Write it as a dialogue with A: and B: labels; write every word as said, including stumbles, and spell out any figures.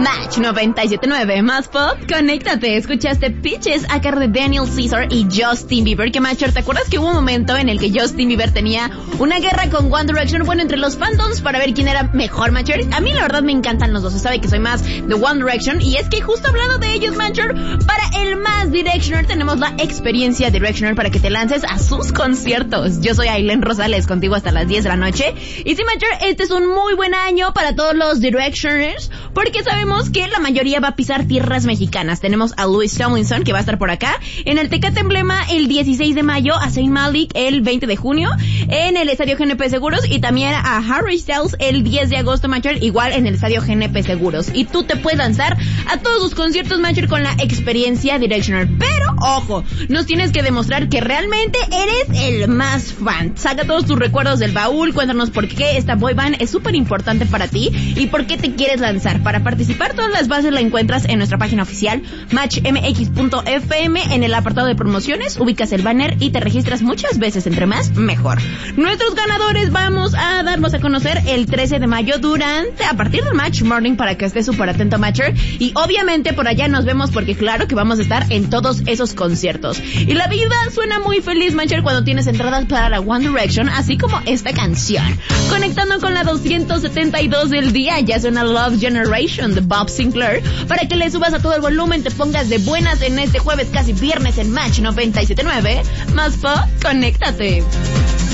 A: Match noventa y siete punto nueve, más pop, conéctate. Escuchaste Peaches a cargo de Daniel Caesar y Justin Bieber. Que Matcher, ¿te acuerdas que hubo un momento en el que Justin Bieber tenía una guerra con One Direction? Bueno, entre los fandoms para ver quién era mejor, Matcher. A mí la verdad me encantan los dos, se sabe que soy más de One Direction. Y es que justo hablando de ellos, Matcher, para el más Directioner tenemos la experiencia Directioner para que te lances a sus conciertos. Yo soy Ailén Rosales, contigo hasta las diez de la noche. Y sí, Matcher, este es un muy buen año para todos los Directioners, porque sabemos que la mayoría va a pisar tierras mexicanas. Tenemos a Louis Tomlinson, que va a estar por acá en el Tecate Emblema el dieciséis de mayo, a Zayn Malik el veinte de junio en el Estadio G N P Seguros, y también a Harry Styles el diez de agosto, Matcher, igual en el Estadio G N P Seguros. Y tú te puedes lanzar a todos sus conciertos, Matcher, con la experiencia Directioner. Pero, ojo, nos tienes que demostrar que realmente eres el más fan. Saca todos tus recuerdos del baúl, cuéntanos por qué esta boy band es súper importante para ti y por qué te quieres lanzar. Para participar, todas las bases la encuentras en nuestra página oficial, match m x punto f m. En el apartado de promociones ubicas el banner y te registras muchas veces. Entre más, mejor. Nuestros ganadores vamos a darlos a conocer el trece de mayo durante, a partir del Match Morning, para que estés súper atento, Matcher. Y obviamente por allá nos vemos, porque claro que vamos a estar en todos esos conciertos. Y la vida suena muy feliz, Matcher, cuando tienes entradas para la One Direction, así como esta canción. Conectando con la doscientos setenta y dos del día, ya suena Love Generation de Bob Sinclair, para que le subas a todo el volumen, te pongas de buenas en este jueves, casi viernes, en Match noventa y siete punto nueve. Más pop, conéctate.